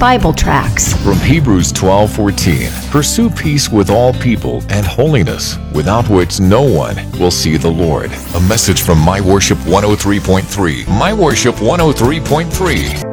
Bible tracts. From Hebrews 12:14, pursue peace with all people and holiness, without which no one will see the Lord. A message from My Worship 103.3. My Worship 103.3.